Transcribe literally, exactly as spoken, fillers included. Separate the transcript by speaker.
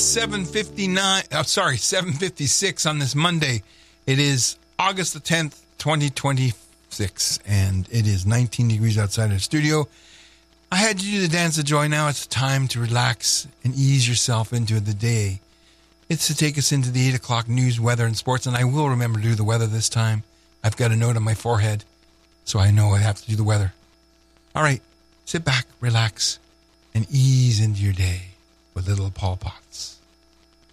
Speaker 1: seven fifty-nine. Oh, sorry, seven fifty-six on this Monday. It is August the tenth, twenty twenty-six, and it is nineteen degrees outside of the studio. I had you do the dance of joy. Now it's time to relax and ease yourself into the day. It's to take us into the eight o'clock news, weather, and sports, and I will remember to do the weather this time. I've got a note on my forehead, so I know I have to do the weather. All right, sit back, relax, and ease into your day with little Paul Potts.